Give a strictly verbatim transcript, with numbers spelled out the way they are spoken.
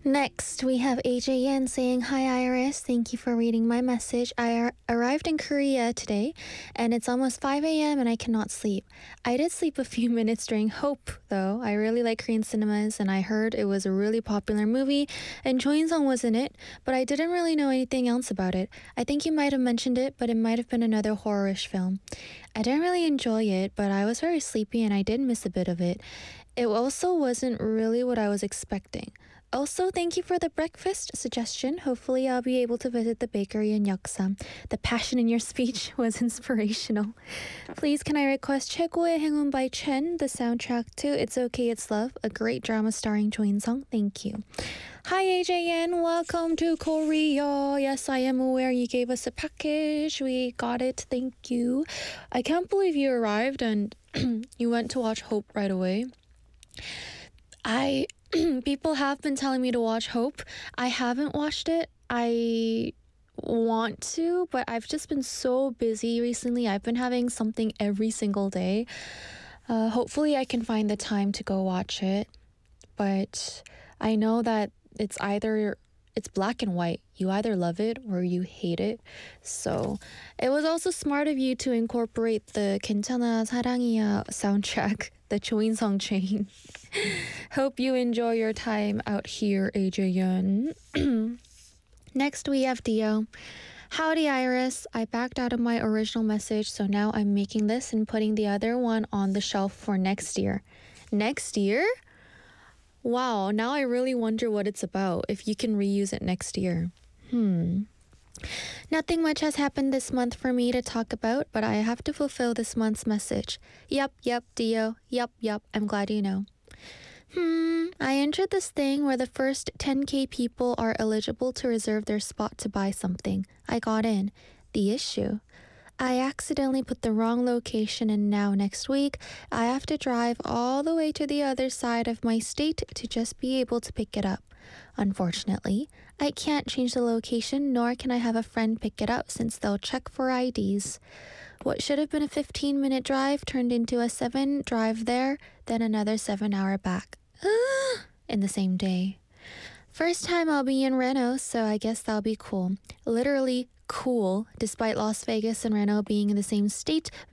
Next, we have A J N saying, "Hi Iris, thank you for reading my message. I ar- arrived in Korea today and it's almost five a.m. and I cannot sleep. I did sleep a few minutes during Hope, though. I really like Korean cinemas and I heard it was a really popular movie and Choi In-sung was in it, but I didn't really know anything else about it. I think you might have mentioned it, but it might have been another horror-ish film. I didn't really enjoy it, but I was very sleepy and I did miss a bit of it. It also wasn't really what I was expecting. Also, thank you for the breakfast suggestion. Hopefully, I'll be able to visit the bakery in Yeoksam. The passion in your speech was inspirational. Please, can I request 최고의 행운 by Chen, the soundtrack to It's Okay, It's Love, a great drama starring Choi In-sung. Thank you." Hi, A J N. Welcome to Korea. Yes, I am aware you gave us a package. We got it. Thank you. I can't believe you arrived and you went to watch Hope right away. I people have been telling me to watch Hope. I haven't watched it. I want to, but I've just been so busy recently. I've been having something every single day. Uh, hopefully I can find the time to go watch it. But I know that it's either it's black and white. You either love it or you hate it. So it was also smart of you to incorporate the 괜찮아 사랑이야 soundtrack, the Choi In-sung chain. Hope you enjoy your time out here, A J N. Next, we have Dio. "Howdy, Iris. I backed out of my original message, so now I'm making this and putting the other one on the shelf for next year." Next year? Wow, now I really wonder what it's about, if you can reuse it next year. Hmm. "Nothing much has happened this month for me to talk about, but I have to fulfill this month's message. Yup, yup, Dio. Yup, yup. I'm glad you know. Hmm, I entered this thing where the first ten K people are eligible to reserve their spot to buy something. I got in. The issue? I accidentally put the wrong location and now next week I have to drive all the way to the other side of my state to just be able to pick it up. Unfortunately, I can't change the location nor can I have a friend pick it up since they'll check for I Ds. What should have been a fifteen minute drive turned into a seven drive there, then another seven hour back. In the same day. First time I'll be in Reno, so I guess that'll be cool. Literally cool, despite Las Vegas and Reno being in the same state.